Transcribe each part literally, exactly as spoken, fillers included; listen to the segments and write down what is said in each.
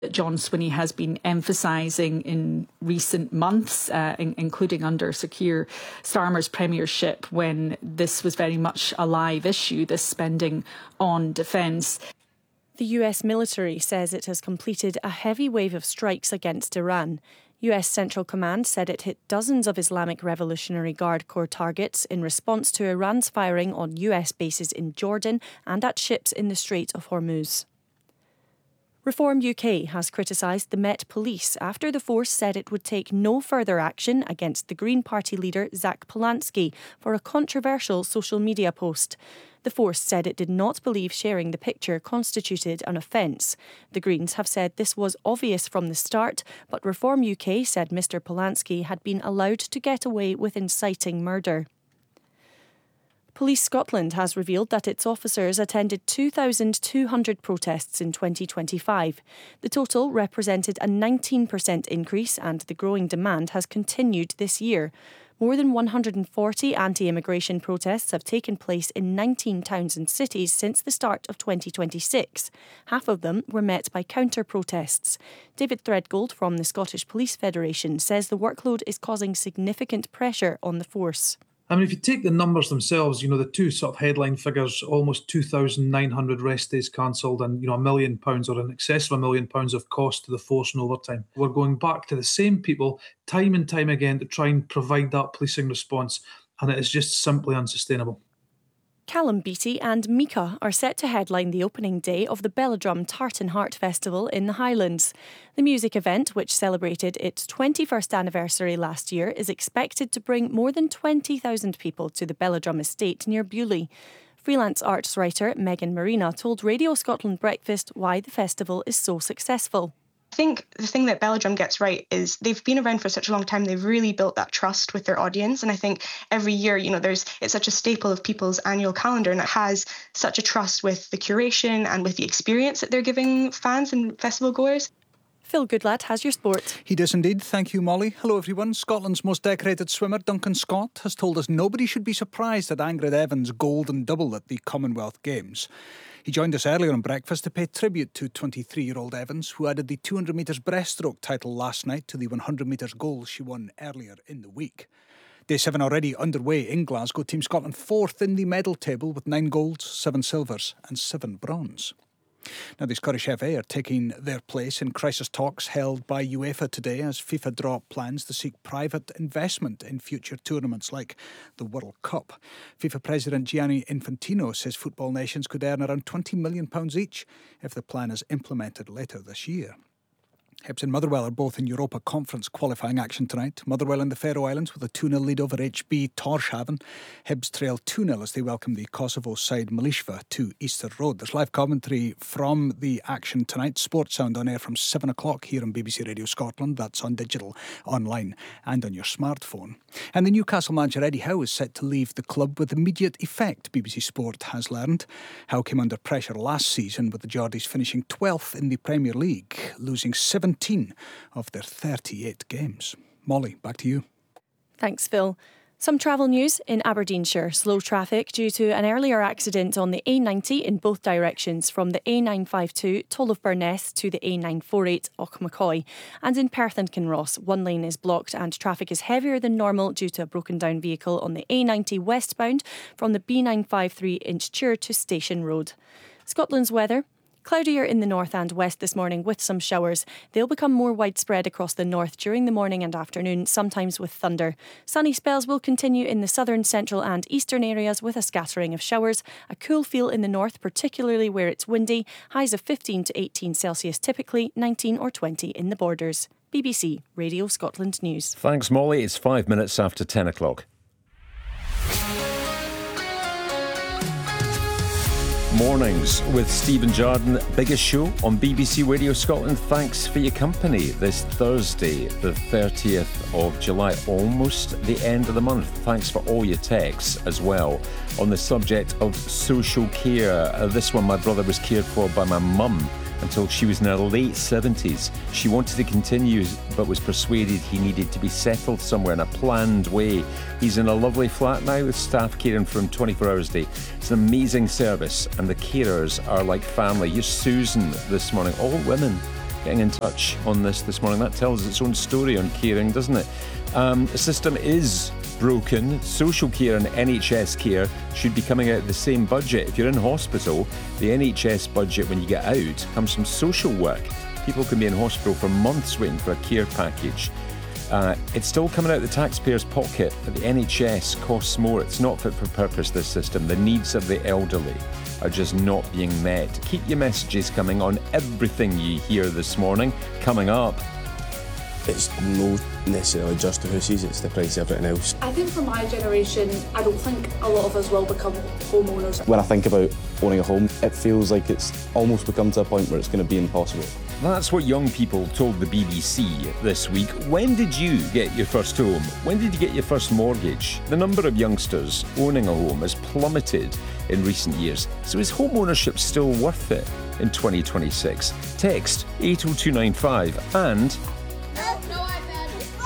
John Swinney has been emphasising in recent months, uh, in, including under Sir Keir Starmer's premiership, when this was very much a live issue, this spending on defence. The U S military says it has completed a heavy wave of strikes against Iran. U S Central Command said it hit dozens of Islamic Revolutionary Guard Corps targets in response to Iran's firing on U S bases in Jordan and at ships in the Strait of Hormuz. Reform U K has criticised the Met Police after the force said it would take no further action against the Green Party leader Zach Polanski for a controversial social media post. The force said it did not believe sharing the picture constituted an offence. The Greens have said this was obvious from the start, but Reform U K said Mister Polanski had been allowed to get away with inciting murder. Police Scotland has revealed that its officers attended two thousand two hundred protests in twenty twenty-five. The total represented a nineteen percent increase, and the growing demand has continued this year. More than one hundred forty anti-immigration protests have taken place in nineteen towns and cities since the start of twenty twenty-six. Half of them were met by counter-protests. David Threadgold from the Scottish Police Federation says the workload is causing significant pressure on the force. I mean, if you take the numbers themselves, you know, the two sort of headline figures, almost two thousand nine hundred rest days cancelled and, you know, a million pounds or in excess of a million pounds of cost to the force and overtime. We're going back to the same people time and time again to try and provide that policing response, and it is just simply unsustainable. Callum Beattie and Mika are set to headline the opening day of the Belladrum Tartan Heart Festival in the Highlands. The music event, which celebrated its twenty-first anniversary last year, is expected to bring more than twenty thousand people to the Belladrum estate near Bewley. Freelance arts writer Megan Marina told Radio Scotland Breakfast why the festival is so successful. I think the thing that Belladrum gets right is they've been around for such a long time. They've really built that trust with their audience. And I think every year, you know, there's it's such a staple of people's annual calendar, and it has such a trust with the curation and with the experience that they're giving fans and festival goers. Phil Goodlad has your sport. He does indeed. Thank you, Molly. Hello, everyone. Scotland's most decorated swimmer, Duncan Scott, has told us nobody should be surprised at Angrid Evans' golden double at the Commonwealth Games. He joined us earlier on Breakfast to pay tribute to twenty-three-year-old Evans, who added the two hundred metres breaststroke title last night to the one hundred metres gold she won earlier in the week. Day seven already underway in Glasgow. Team Scotland fourth in the medal table with nine golds, seven silvers and seven bronze. Now, the Scottish F A are taking their place in crisis talks held by UEFA today as FIFA draw up plans to seek private investment in future tournaments like the World Cup. FIFA President Gianni Infantino says football nations could earn around twenty million pounds each if the plan is implemented later this year. Hibs and Motherwell are both in Europa Conference qualifying action tonight. Motherwell in the Faroe Islands with a two nil lead over H B Tórshavn. Hibs trail two nil as they welcome the Kosovo side Malishva to Easter Road. There's live commentary from the action tonight. Sports Sound on air from seven o'clock here on B B C Radio Scotland. That's on digital, online and on your smartphone. And the Newcastle manager Eddie Howe is set to leave the club with immediate effect, B B C Sport has learned. Howe came under pressure last season with the Geordies finishing twelfth in the Premier League, losing seventeen of their thirty-eight games. Molly, back to you. Thanks, Phil. Some travel news in Aberdeenshire. Slow traffic due to an earlier accident on the A ninety in both directions from the A nine fifty-two Toll of Burness to the A nine forty-eight Auchmacoy. And in Perth and Kinross, one lane is blocked and traffic is heavier than normal due to a broken down vehicle on the A ninety westbound from the B nine fifty-three Inchture to Station Road. Scotland's weather. Cloudier in the north and west this morning with some showers. They'll become more widespread across the north during the morning and afternoon, sometimes with thunder. Sunny spells will continue in the southern, central and eastern areas with a scattering of showers. A cool feel in the north, particularly where it's windy. Highs of fifteen to eighteen Celsius typically, nineteen or twenty in the borders. B B C Radio Scotland News. Thanks, Molly. It's five minutes after ten o'clock. Mornings with Stephen Jardine, biggest show on B B C Radio Scotland. Thanks for your company this Thursday, the thirtieth of July, almost the end of the month. Thanks for all your texts as well on the subject of social care. Uh, this one, my brother was cared for by my mum until she was in her late seventies. She wanted to continue but was persuaded he needed to be settled somewhere in a planned way. He's in a lovely flat now with staff caring for him twenty-four hours a day. It's an amazing service and the carers are like family. Here's Susan this morning. All women getting in touch on this this morning. That tells its own story on caring, doesn't it? Um, the system is broken. Social care and N H S care should be coming out of the same budget. If you're in hospital, the N H S budget when you get out comes from social work. People can be in hospital for months waiting for a care package. Uh, it's still coming out of the taxpayer's pocket, but the N H S costs more. It's not fit for purpose, this system. The needs of the elderly are just not being met. Keep your messages coming on everything you hear this morning. Coming up, it's not necessarily just the houses, it's the price of everything else. I think for my generation, I don't think a lot of us will become homeowners. When I think about owning a home, it feels like it's almost become to a point where it's going to be impossible. That's what young people told the B B C this week. When did you get your first home? When did you get your first mortgage? The number of youngsters owning a home has plummeted in recent years. So is home ownership still worth it in twenty twenty-six? Text eight oh two nine five and... No, no iPad.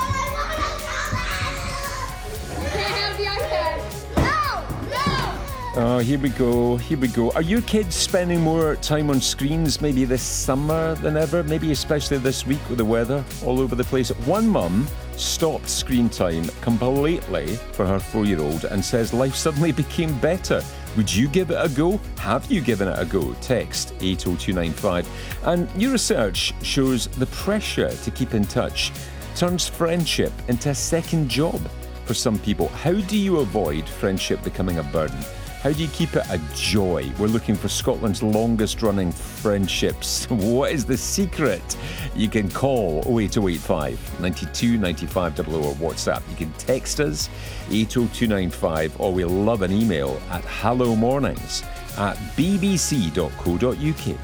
You can't have the iPad. No, no. Oh, here we go, here we go. Are your kids spending more time on screens maybe this summer than ever? Maybe especially this week with the weather all over the place. One mum stopped screen time completely for her four-year-old and says life suddenly became better. Would you give it a go? Have you given it a go? Text eight oh two nine five. And new research shows the pressure to keep in touch turns friendship into a second job for some people. How do you avoid friendship becoming a burden? How do you keep it a joy? We're looking for Scotland's longest running friendships. What is the secret? You can call oh eight oh eight five, nine two nine five double oh or WhatsApp. You can text us eight oh two nine five, or we'll love an email at hellomornings at b b c dot co dot u k.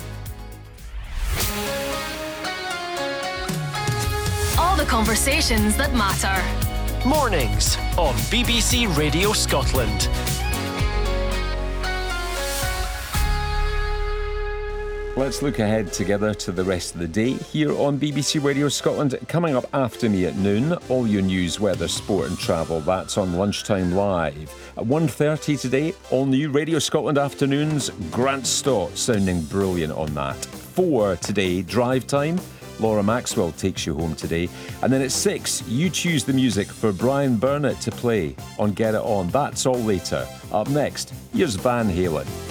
All the conversations that matter. Mornings on B B C Radio Scotland. Let's look ahead together to the rest of the day here on B B C Radio Scotland. Coming up after me at noon, all your news, weather, sport and travel. That's on Lunchtime Live. At one thirty today, all new Radio Scotland afternoons. Grant Stott sounding brilliant on that. Four today, drive time. Laura Maxwell takes you home today. And then at six, you choose the music for Brian Burnett to play on Get It On. That's all later. Up next, here's Van Halen.